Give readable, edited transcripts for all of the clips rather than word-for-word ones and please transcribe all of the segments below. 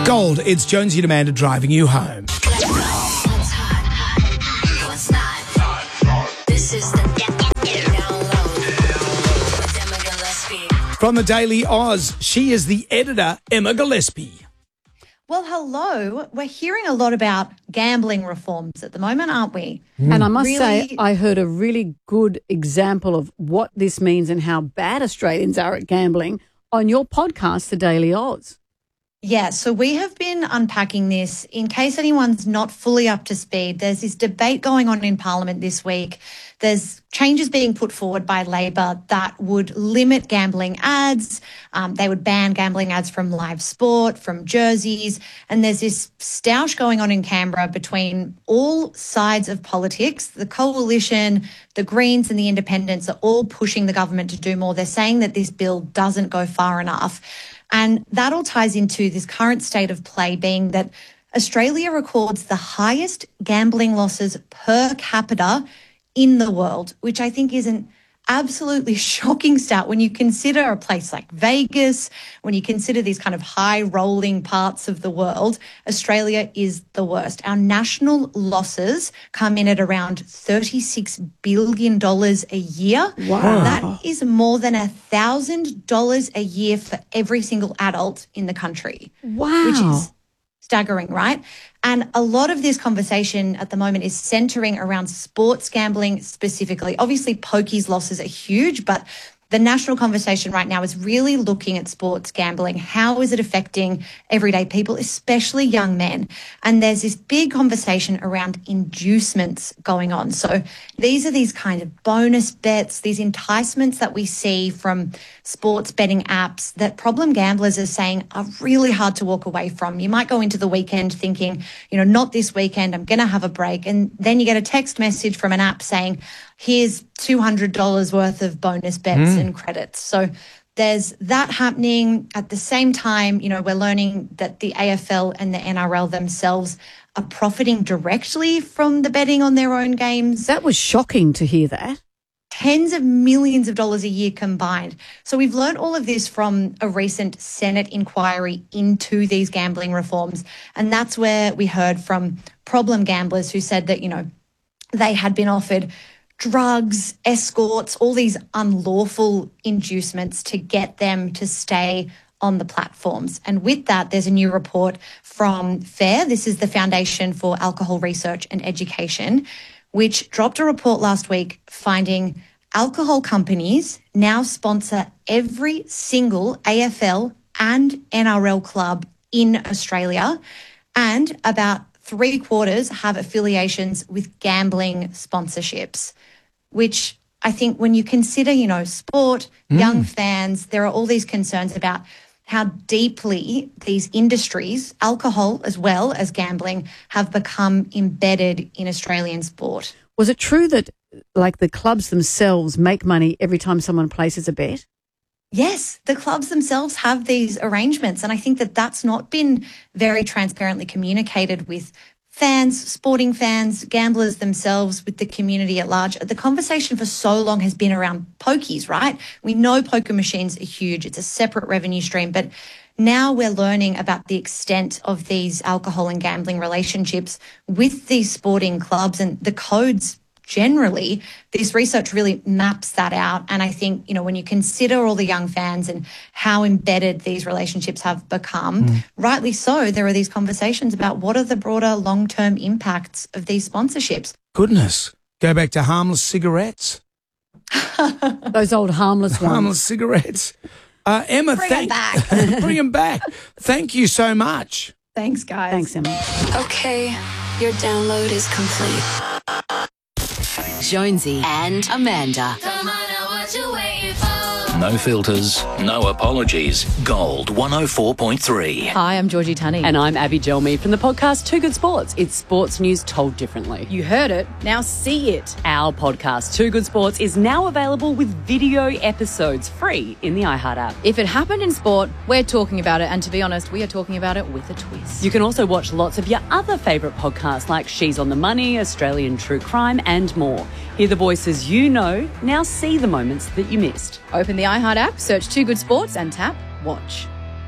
Gold, it's Jonesy and Amanda driving you home. This is the download with Emma Gillespie. From the Daily Oz, she is the editor, Emma Gillespie. Well, hello. We're hearing a lot about gambling reforms at the moment, aren't we? And I must say, Really? I heard a really good example of what this means and how bad Australians are at gambling on your podcast, The Daily Oz. Yeah, so we have been unpacking this. In case anyone's not fully up to speed, there's this debate going on in Parliament this week. There's changes being put forward by Labor that would limit gambling ads. They would ban gambling ads from live sport, from jerseys. And there's this stoush going on in Canberra between all sides of politics. The Coalition, the Greens and the Independents are all pushing the government to do more. They're saying that this bill doesn't go far enough. And that all ties into this current state of play being that Australia records the highest gambling losses per capita in the world, which I think is an absolutely shocking stat when you consider a place like Vegas, when you consider these kind of high rolling parts of the world. Australia is the worst. Our national losses come in at around $36 billion a year. Wow. That is more than $1,000 a year for every single adult in the country. Wow. Which is staggering, right? And a lot of this conversation at the moment is centering around sports gambling specifically. Obviously, pokies losses are huge, but the national conversation right now is really looking at sports gambling. How is it affecting everyday people, especially young men? And there's this big conversation around inducements going on. So these are these kind of bonus bets, these enticements that we see from sports betting apps that problem gamblers are saying are really hard to walk away from. You might go into the weekend thinking, not this weekend, I'm going to have a break. And then you get a text message from an app saying, here's $200 worth of bonus bets and credits. So there's that happening. At the same time, we're learning that the AFL and the NRL themselves are profiting directly from the betting on their own games. That was shocking to hear that. Tens of millions of dollars a year combined. So we've learned all of this from a recent Senate inquiry into these gambling reforms. And that's where we heard from problem gamblers who said that, they had been offered drugs, escorts, all these unlawful inducements to get them to stay on the platforms. And with that, there's a new report from FARE. This is the Foundation for Alcohol Research and Education, which dropped a report last week finding alcohol companies now sponsor every single AFL and NRL club in Australia, and about 3/4 have affiliations with gambling sponsorships, which I think when you consider, sport, young fans, there are all these concerns about how deeply these industries, alcohol as well as gambling, have become embedded in Australian sport. Was it true that, the clubs themselves make money every time someone places a bet? Yes, the clubs themselves have these arrangements, and I think that that's not been very transparently communicated with fans, sporting fans, gamblers themselves, with the community at large. The conversation for so long has been around pokies, right? We know poker machines are huge. It's a separate revenue stream, but now we're learning about the extent of these alcohol and gambling relationships with these sporting clubs and the codes. Generally, this research really maps that out. And I think, when you consider all the young fans and how embedded these relationships have become, rightly so, there are these conversations about what are the broader long-term impacts of these sponsorships. Goodness. Go back to harmless cigarettes. Those old harmless ones. Harmless cigarettes. Emma, Bring 'em back. Bring them back. Thank you so much. Thanks, guys. Thanks, Emma. Okay, your download is complete. Jonesy and Amanda. Come on, now what you waiting for? No filters, no apologies. Gold 104.3. Hi, I'm Georgie Tunney. And I'm Abby Gelmy from the podcast Too Good Sports. It's sports news told differently. You heard it, now see it. Our podcast Too Good Sports is now available with video episodes free in the iHeart app. If it happened in sport, we're talking about it. And to be honest, we are talking about it with a twist. You can also watch lots of your other favourite podcasts like She's on the Money, Australian True Crime and more. Hear the voices you know, now see the moments that you missed. Open the iHeart app, search Too Good Sports and tap Watch.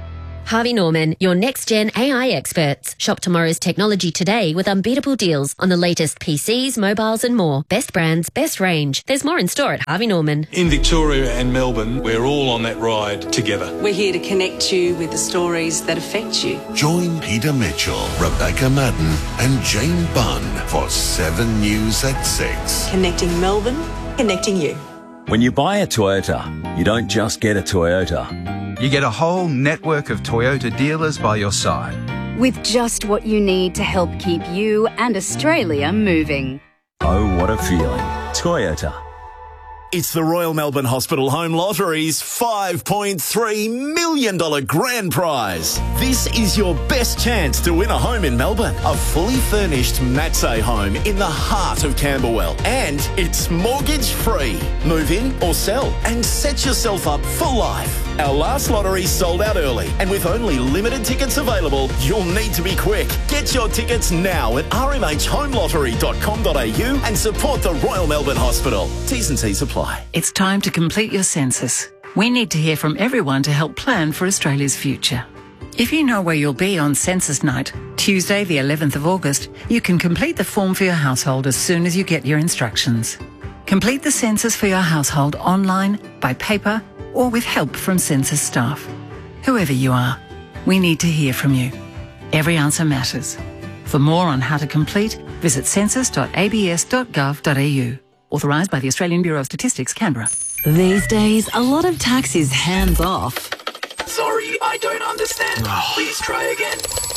Harvey Norman, your next-gen AI experts. Shop tomorrow's technology today with unbeatable deals on the latest PCs, mobiles and more. Best brands, best range. There's more in store at Harvey Norman. In Victoria and Melbourne, we're all on that ride together. We're here to connect you with the stories that affect you. Join Peter Mitchell, Rebecca Madden and Jane Bunn for 7 News at 6. Connecting Melbourne, connecting you. When you buy a Toyota, you don't just get a Toyota. You get a whole network of Toyota dealers by your side. With just what you need to help keep you and Australia moving. Oh, what a feeling. Toyota. It's the Royal Melbourne Hospital Home Lottery's $5.3 million grand prize. This is your best chance to win a home in Melbourne. A fully furnished Matsay home in the heart of Camberwell. And it's mortgage free. Move in or sell and set yourself up for life. Our last lottery sold out early, and with only limited tickets available, you'll need to be quick. Get your tickets now at rmhhomelottery.com.au and support the Royal Melbourne Hospital. T's and C's apply. It's time to complete your census. We need to hear from everyone to help plan for Australia's future. If you know where you'll be on census night, Tuesday the 11th of August, you can complete the form for your household as soon as you get your instructions. Complete the census for your household online, by paper, or with help from census staff. Whoever you are, we need to hear from you. Every answer matters. For more on how to complete, visit census.abs.gov.au. Authorised by the Australian Bureau of Statistics, Canberra. These days, a lot of tax is hands-off. Sorry, I don't understand. Please try again.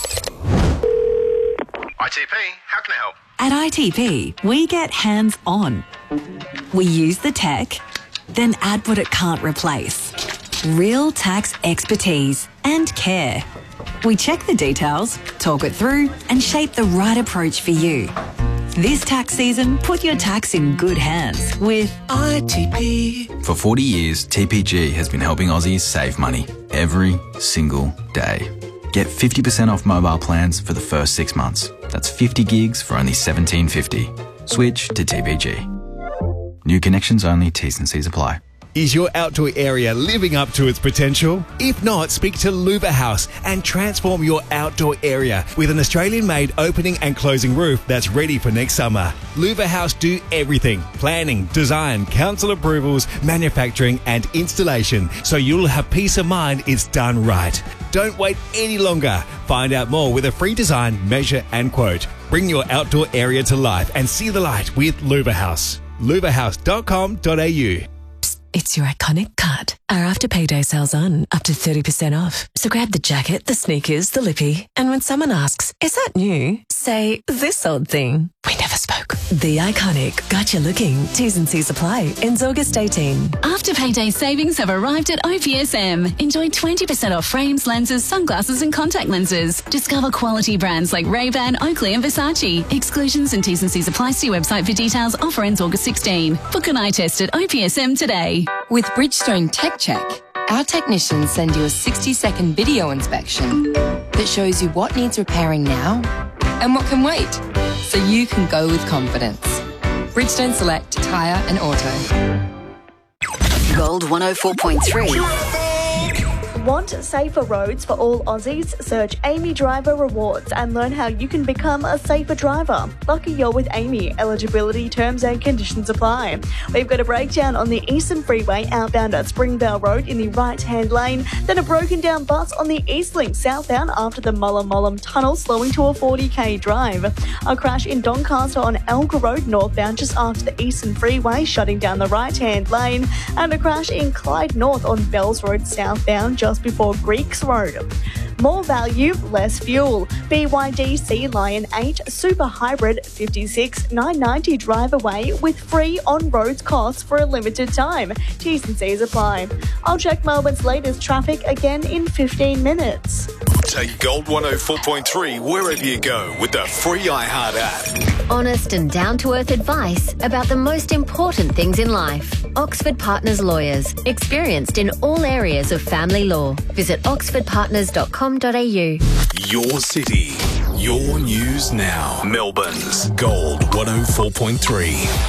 ITP, how can I help? At ITP, we get hands-on. We use the tech, then add what it can't replace. Real tax expertise and care. We check the details, talk it through, and shape the right approach for you. This tax season, put your tax in good hands with ITP. For 40 years, TPG has been helping Aussies save money every single day. Get 50% off mobile plans for the first 6 months. That's 50 gigs for only $17.50. Switch to TPG. New connections only, T's and C's apply. Is your outdoor area living up to its potential? If not, speak to Luva House and transform your outdoor area with an Australian-made opening and closing roof that's ready for next summer. Luva House do everything: planning, design, council approvals, manufacturing and installation, so you'll have peace of mind it's done right. Don't wait any longer. Find out more with a free design, measure and quote. Bring your outdoor area to life and see the light with Luva House. luvahouse.com.au. It's your iconic cut. Our after payday sale's on, up to 30% off. So grab the jacket, the sneakers, the lippy, and when someone asks, is that new? Say, this old thing. We never spoke. The iconic got you looking. T's and C's apply. Ends August 18. After payday savings have arrived at OPSM. Enjoy 20% off frames, lenses, sunglasses and contact lenses. Discover quality brands like Ray-Ban, Oakley and Versace. Exclusions and T's and C's apply. See website for details. Offer ends August 16. Book an eye test at OPSM today. With Bridgestone Tech Check, our technicians send you a 60-second video inspection that shows you what needs repairing now and what can wait, so you can go with confidence. Bridgestone Select Tyre and Auto. Gold 104.3. Want safer roads for all Aussies? Search Amy Driver Rewards and learn how you can become a safer driver. Lucky you're with Amy. Eligibility, terms and conditions apply. We've got a breakdown on the Eastern Freeway outbound at Springvale Road in the right-hand lane, then a broken down bus on the Eastlink southbound after the Mullum Tunnel slowing to a 40k drive. A crash in Doncaster on Elgar Road northbound just after the Eastern Freeway shutting down the right-hand lane, and a crash in Clyde North on Bells Road southbound just before Greeks Road. More value, less fuel. BYD Sea Lion 8 Super Hybrid 56,990 drive away with free on-roads costs for a limited time. T's and C's apply. I'll check Melbourne's latest traffic again in 15 minutes. Take Gold 104.3 wherever you go with the free iHeart app. Honest and down-to-earth advice about the most important things in life. Oxford Partners Lawyers. Experienced in all areas of family law. Visit oxfordpartners.com.au. Your city, your news now. Melbourne's Gold 104.3.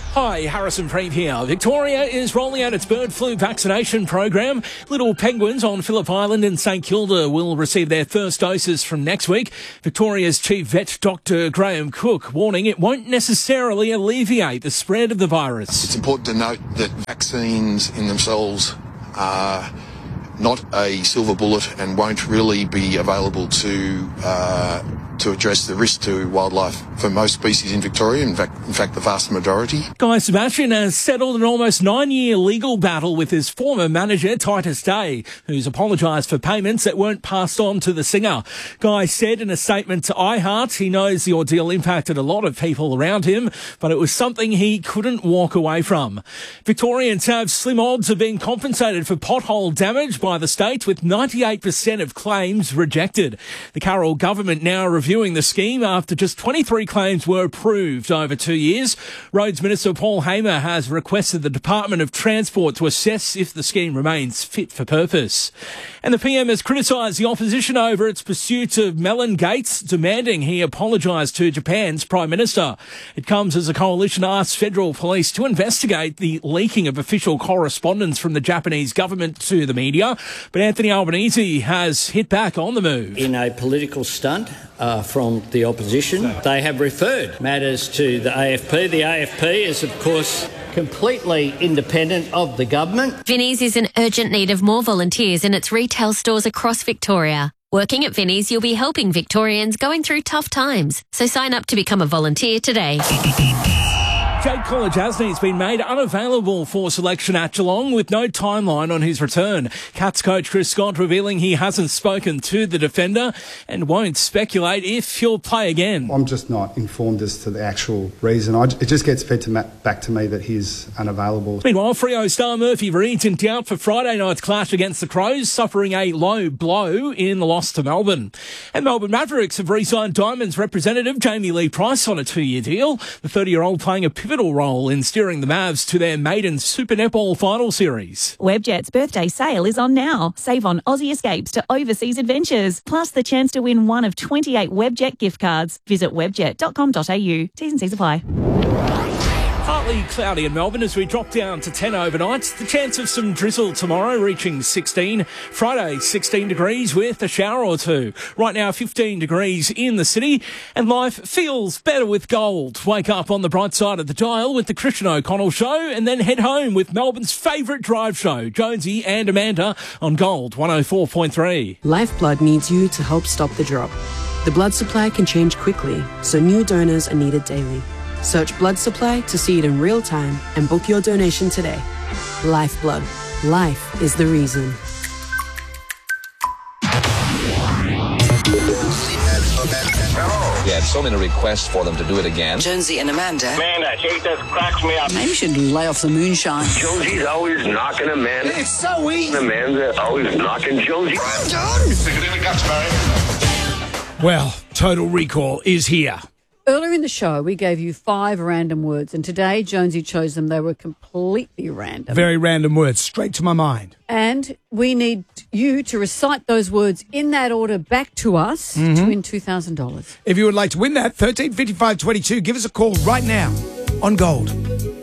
Hi, Harrison Preeve here. Victoria is rolling out its bird flu vaccination program. Little penguins on Phillip Island and St Kilda will receive their first doses from next week. Victoria's Chief Vet Dr Graham Cook warning it won't necessarily alleviate the spread of the virus. It's important to note that vaccines in themselves are not a silver bullet and won't really be available to address the risk to wildlife for most species in Victoria, in fact the vast majority. Guy Sebastian has settled an almost 9-year legal battle with his former manager, Titus Day, who's apologised for payments that weren't passed on to the singer. Guy said in a statement to iHeart he knows the ordeal impacted a lot of people around him, but it was something he couldn't walk away from. Victorians have slim odds of being compensated for pothole damage by the state, with 98% of claims rejected. The Carroll government now reviewing the scheme after just 23 claims were approved over 2 years. Roads Minister Paul Hamer has requested the Department of Transport to assess if the scheme remains fit for purpose. And the PM has criticised the opposition over its pursuit of Melon Gates, demanding he apologise to Japan's Prime Minister. It comes as a coalition asks federal police to investigate the leaking of official correspondence from the Japanese government to the media. But Anthony Albanese has hit back on the move. In a political stunt from the opposition, they have referred matters to the AFP. The AFP is, of course, completely independent of the government. Vinnie's is in urgent need of more volunteers in its retail stores across Victoria. Working at Vinnie's, you'll be helping Victorians going through tough times. So sign up to become a volunteer today. Jade Colajasny has been made unavailable for selection at Geelong with no timeline on his return. Cats coach Chris Scott revealing he hasn't spoken to the defender and won't speculate if he'll play again. I'm just not informed as to the actual reason. It just gets fed back to me that he's unavailable. Meanwhile, Freo star Murphy Reed's in doubt for Friday night's clash against the Crows, suffering a low blow in the loss to Melbourne. And Melbourne Mavericks have re-signed Diamonds representative Jamie Lee Price on a 2-year deal. The 30-year-old playing a pivotal role in steering the Mavs to their maiden Super Netball final series. Webjet's birthday sale is on now. Save on Aussie escapes to overseas adventures, plus the chance to win one of 28 Webjet gift cards. Visit webjet.com.au. T's and C's apply. Partly cloudy in Melbourne as we drop down to 10 overnight. The chance of some drizzle tomorrow reaching 16. Friday, 16 degrees with a shower or two. Right now, 15 degrees in the city. And life feels better with gold. Wake up on the bright side of the dial with the Christian O'Connell Show and then head home with Melbourne's favourite drive show, Jonesy and Amanda, on Gold 104.3. Lifeblood needs you to help stop the drop. The blood supply can change quickly, so new donors are needed daily. Search blood supply to see it in real time and book your donation today. Lifeblood. Life is the reason. We had so many requests for them to do it again. Jonesy and Amanda. Man, that shit just cracks me up. Maybe you should lay off the moonshine. Jonesy's always knocking Amanda. It's so easy. Amanda's always knocking Jonesy. I'm done. Stick it in the guts, Barry. Well, Total Recall is here. Earlier in the show, we gave you 5 random words, and today Jonesy chose them. They were completely random. Very random words, straight to my mind. And we need you to recite those words in that order back to us to win $2,000. If you would like to win that, 135522, give us a call right now on Gold.